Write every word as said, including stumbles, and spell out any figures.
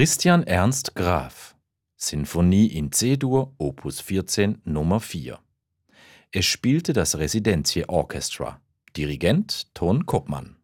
Christian Ernst Graf, Sinfonie in C-Dur, Opus vierzehn, Nummer vier. Es spielte das Residenzje Orchestra. Dirigent Ton Koopman.